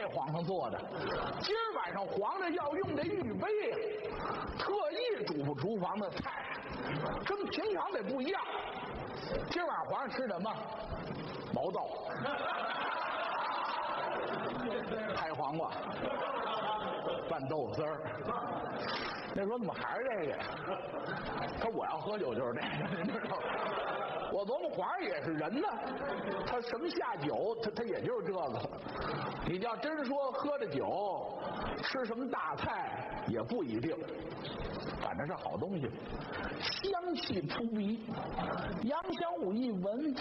皇上做的。今儿晚上皇上要用这御杯啊，特意嘱咐厨房的菜，跟平常得不一样。今儿晚上皇上吃什么？毛豆、拍黄瓜、拌豆腐丝儿。那说怎么还是这个呀？他说我要喝酒就是这个，你知道吗？我琢磨皇上也是人呢，他什么下酒，他也就是这个。你要真说喝着酒，吃什么大菜也不一定，反正是好东西，香气扑鼻。杨小武一闻，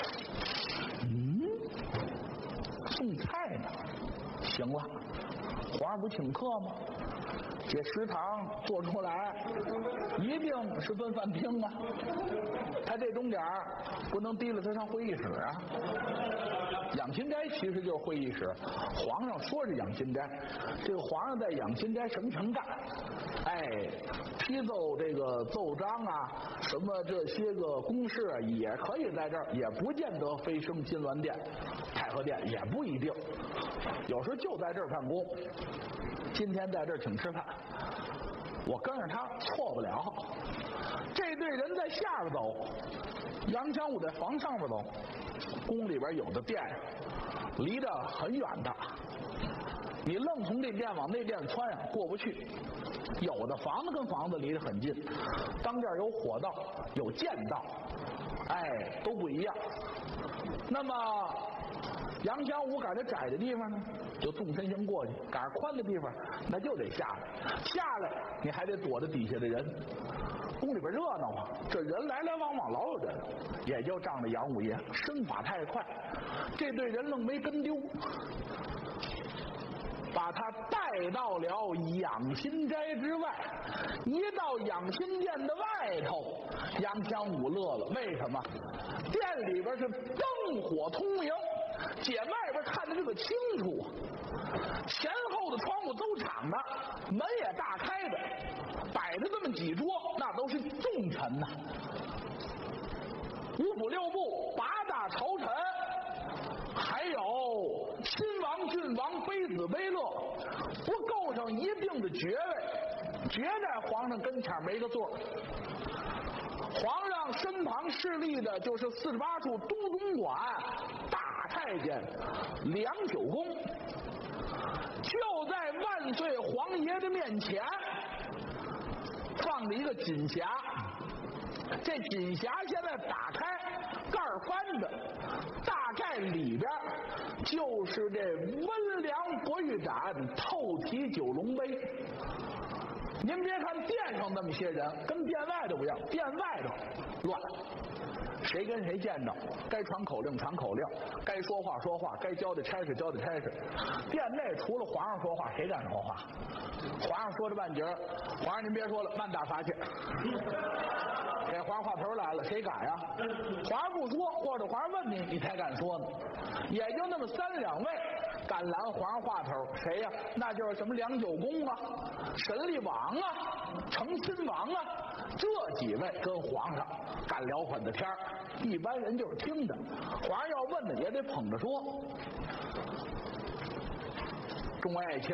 送菜呢？行了，皇上不请客吗？这食堂做出来一定是顿饭厅啊，他这钟点不能提了他上会议室啊。养心斋其实就是会议室，皇上说是养心斋，这个皇上在养心斋什么全干，批奏这个奏章啊，什么这些个公事啊，也可以在这儿，也不见得非升金銮殿、太和殿，也不一定，有时候就在这儿办公。今天在这儿请吃饭，我跟着他错不了。这队人在下边走，杨强武在房上边走。宫里边有的店离得很远的，你愣从这店往那店窜呀，过不去。有的房子跟房子离得很近，当间有火道，有剑道，都不一样。那么杨强武赶着窄的地方呢，就纵身行过去；赶着宽的地方，那就得下来。下来你还得躲着底下的人。宫里边热闹啊，这人来来往往老有人，也就仗着杨五爷身法太快，这队人愣没跟丢，把他带到了养心斋之外。一到养心殿的外头，杨强武乐了，为什么？店里边是灯火通明，姐外边看得这个清楚，前后的窗户都敞着，门也大开的，摆着这么几桌，那都是重臣呐，五府六部八大朝臣，还有亲王、郡王、卑子、卑乐，不够上一定的爵位，爵在皇上跟前没个座。皇上身旁侍立的就是48处都总管大太监梁九公，就在万岁皇爷的面前放着一个锦匣，这锦匣现在打开，盖儿翻着，大概里边就是这温良博玉盏透体九龙杯。您别看殿上那么些人，跟殿外头不一样，殿外头乱，谁跟谁见着，该传口令传口令，该说话说话，该交代差事交代差事。殿内除了皇上说话，谁敢说话？皇上说着半截，皇上您别说了，慢打发去。给皇上话头来了，谁敢呀？皇上不说，或者皇上问你，你才敢说呢。也就那么3两位敢拦皇上话头，谁呀？那就是什么梁九公啊、神力王啊、成亲王啊，这几位跟皇上敢聊会子天儿，一般人就是听着，皇上要问的也得捧着说。众位爱卿，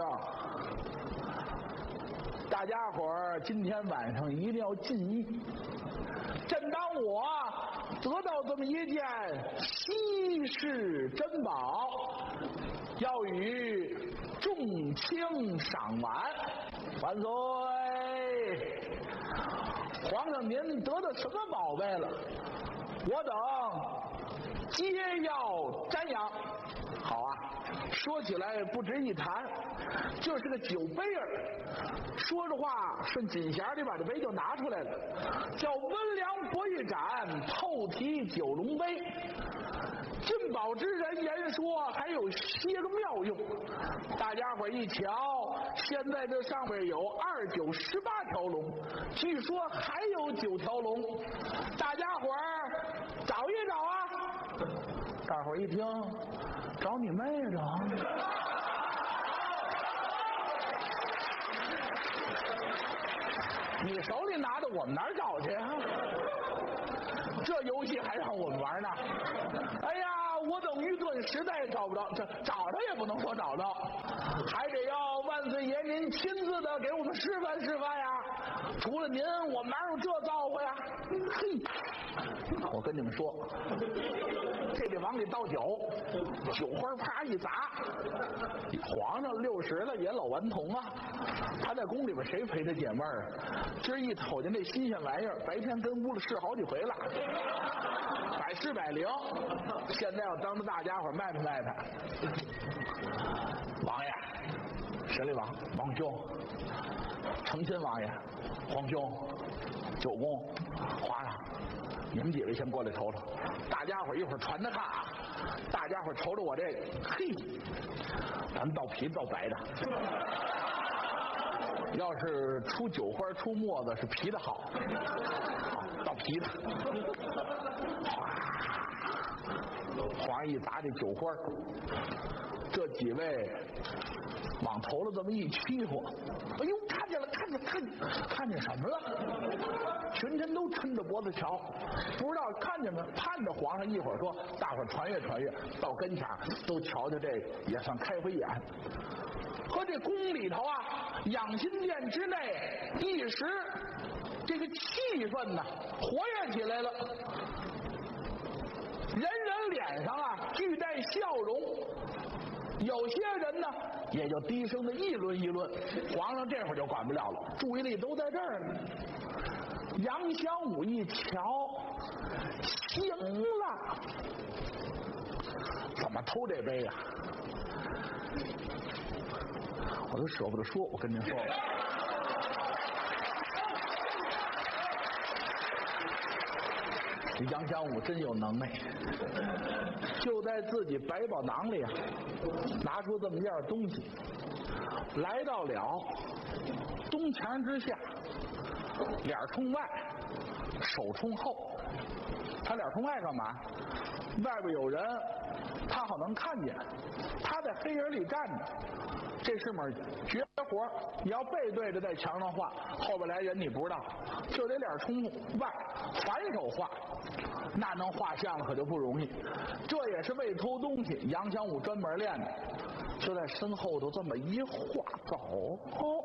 大家伙儿今天晚上一定要尽意。正当我得到这么一件稀世珍宝，要与众卿赏玩。万岁！皇上您得到什么宝贝了？我等皆要瞻仰。好啊，说起来不值一谈，这是个酒杯儿。说着话，顺锦匣里把这杯就拿出来了，叫温良博玉盏透体九龙杯。进宝之人言说还有些个妙用，大家伙一瞧，现在这上面有2、9、18条龙，据说还有9条龙，大家伙找一找啊！大伙一听，找你妹找！你手里拿的，我们哪儿找去啊？这游戏还让我们玩呢？哎呀，我等愚钝，实在找不着，这找着也不能说找着。 还得要万岁爷您亲自的给我们示范示范呀！除了您，我们哪有这造化呀？嘿，我跟你们说，这得往里倒酒，酒花啪一砸，皇上60了也老顽童啊，他在宫里边谁陪他解闷儿啊？今儿一瞅见这新鲜玩意儿，白天跟屋里试好几回了，百试百灵，现在要当着大家伙卖卖卖卖。王爷，审理王兄，承亲王爷，皇兄，九公，皇上，你们几位先过来瞅瞅，大家伙一会儿传着看啊，大家伙瞅瞅我这个，嘿，咱们倒皮倒白的，要是出酒花出沫子是皮的好，倒皮的，皇上一砸这酒花，这几位往头了这么一欺负，哎呦，看见了，看见什么了？群臣都抻着脖子瞧，不知道看见没？盼着皇上一会儿说，大伙儿传阅传阅，到跟前都瞧瞧这个，也算开回眼。和这宫里头啊，养心殿之内，一时这个气氛呢活跃起来了，人人脸上啊俱带笑容。有些人呢，也就低声的议论议论，皇上这会儿就管不了了，注意力都在这儿呢。杨襄武一瞧，行了，怎么偷这杯呀？我都舍不得说，我跟您说吧。这杨襄武真有能耐，就在自己百宝囊里啊，拿出这么样东西，来到了东墙之下，脸冲外，手冲后。他脸冲外干嘛？外边有人，他好能看见。他在黑影里站着，这是门绝活。你要背对着在墙上画，后边来人你不知道，就得脸冲外，反手画。那能画像了可就不容易，这也是为偷东西杨襄武专门练的。就在身后头这么一画，走，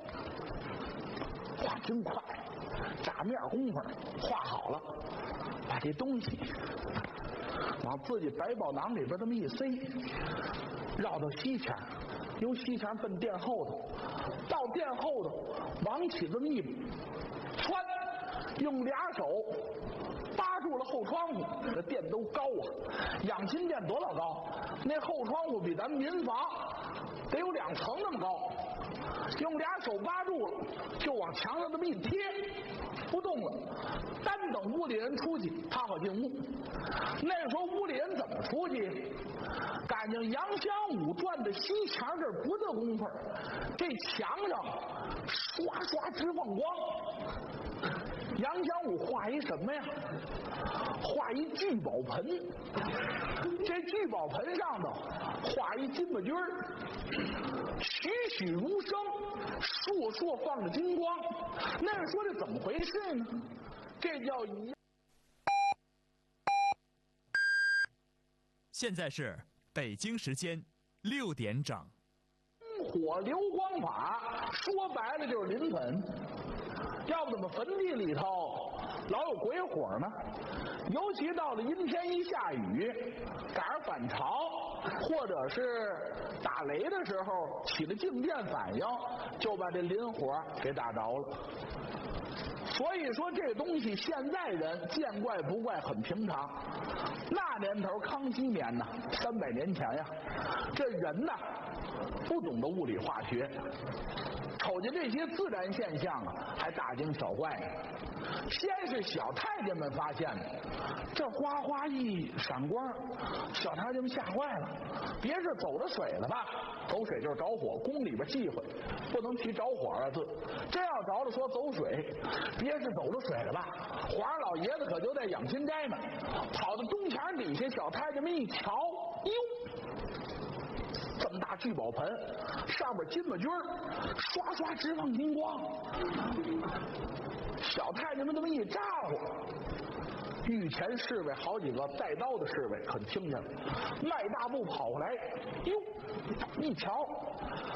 画真快，眨面功夫画好了，把这东西往自己百宝囊里边这么一塞，绕到西墙，由西墙奔殿后头，到殿后头往起这么一窜，用俩手扒住了后窗户。这殿都高啊，养心殿多老高，那后窗户比咱们民房得有2层那么高，用俩手扒住了，就往墙上这么一贴，不动了，单等屋里人出去，他好进屋。那时候屋里人怎么出去？赶上杨襄武转到西墙这儿不的功夫，这墙上刷刷直放光。杨襄武画一什么呀？画一聚宝盆，这聚宝盆上头画一金巴军儿，栩栩如生，烁烁放着金光。那人说这怎么回事呢？这叫一。 现在是北京时间6点整。 火流光法说白了就是临盆，要不怎么坟地里头老有鬼火呢？尤其到了阴天一下雨，赶上反潮，或者是打雷的时候起了静电反应，就把这磷火给打着了。所以说这东西现在人见怪不怪，很平常。那年头康熙年呢，300年前呀，这人呢不懂得物理化学，瞅见这些自然现象啊，还大惊小怪呢。先是小太监们发现的，这哗哗一闪光，小太监们吓坏了。别是走了水了吧？走水就是着火，宫里边忌讳，不能提着火2字。真要着了说走水，别是走了水了吧？皇上老爷子可就在养心斋呢，跑到东墙底下，小太监们一瞧，哟，这么大聚宝盆，上面金巴军刷刷直放金光。小太监们这么一咋呼，御前侍卫好几个带刀的侍卫可听见了，迈大步跑过来，哟，一瞧